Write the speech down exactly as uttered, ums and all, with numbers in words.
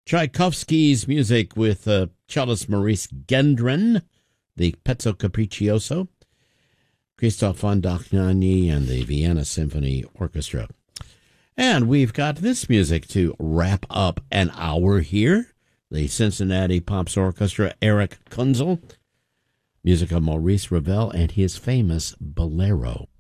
Tchaikovsky's music with uh, cellist Maurice Gendron, the Pezzo Capriccioso, Christoph von Dohnanyi, and the Vienna Symphony Orchestra. And we've got this music to wrap up an hour here. The Cincinnati Pops Orchestra, Erich Kunzel, music of Maurice Ravel and his famous Bolero.